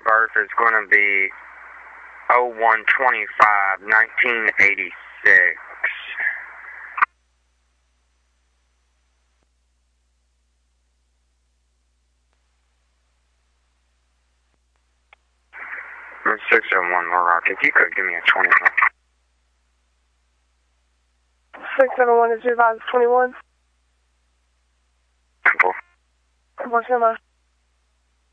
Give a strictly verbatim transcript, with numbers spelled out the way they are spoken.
birth is going to be oh one twenty-five nineteen eighty-six. six oh one Little Rock, if you could give me a twenty-one. six seven one is advised twenty-one. Temple. What's your name?